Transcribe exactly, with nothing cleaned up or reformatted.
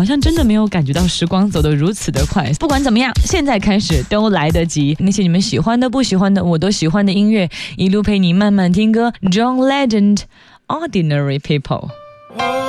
像真的没有感觉到时光走得如此的快。不管怎么样，现在开始都来得及。那些你们喜欢的、不喜欢的，我都喜欢的音乐，一路陪你慢慢听歌。John Legend，Ordinary People。